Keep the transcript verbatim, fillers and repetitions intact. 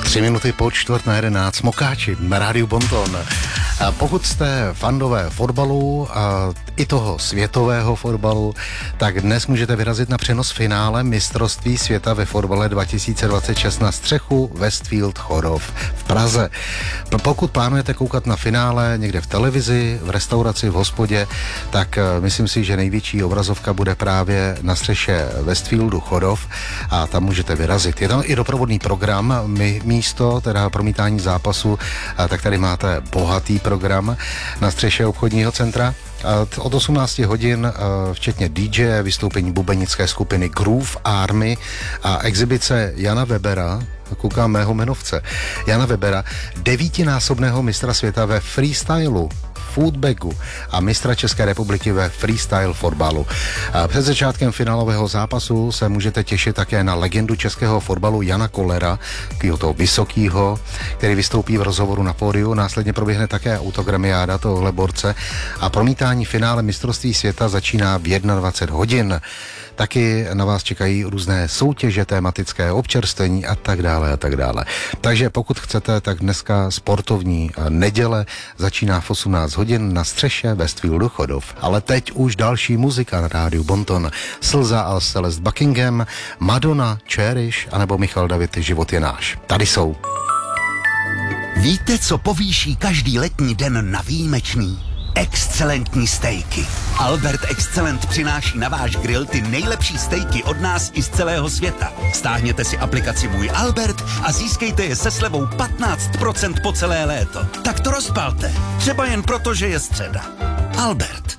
Tři minuty po čtvrt na jedenáct, Smokáči na rádiu Bonton. A pokud jste fandové fotbalu, a i toho světového fotbalu, tak dnes můžete vyrazit na přenos finále mistrovství světa ve fotbale dva tisíce dvacet šest na střechu Westfield Chodov v Praze. Pokud plánujete koukat na finále někde v televizi, v restauraci, v hospodě, tak myslím si, že největší obrazovka bude právě na střeše Westfieldu Chodov a tam můžete vyrazit. Je tam i doprovodný program, my místo, teda promítání zápasu, tak tady máte bohatý program na střeše obchodního centra. Od osmnácti hodin, včetně dý džeje, vystoupení bubenické skupiny Groove Army a exibice Jana Webera, koukám mého jmenovce, Jana Webera, devítinásobného mistra světa ve freestylu, footbagu a mistra České republiky ve freestyle fotbalu. Před začátkem finálového zápasu se můžete těšit také na legendu českého fotbalu Jana Kollera, toho vysokýho, který vystoupí v rozhovoru na pódiu. Následně proběhne také autogramiáda tohohle borce a promítání finále mistrovství světa začíná v dvacet jedna hodin. Taky na vás čekají různé soutěže, tematické občerstvení a tak dále a tak dále. Takže pokud chcete, tak dneska sportovní neděle začíná v osmnáct hodin na střeše Westfieldu Chodov. Ale teď už další muzika na rádiu Bonton. Slza a Celeste Buckingham, Madonna, Cherish anebo Michal David, Život je náš. Tady jsou. Víte, co povýší každý letní den na výjimečný? Excelentní stejky. Albert Excellent přináší na váš grill ty nejlepší stejky od nás i z celého světa. Stáhněte si aplikaci Můj Albert a získejte je se slevou patnáct procent po celé léto. Tak to rozpalte. Třeba jen proto, že je středa. Albert.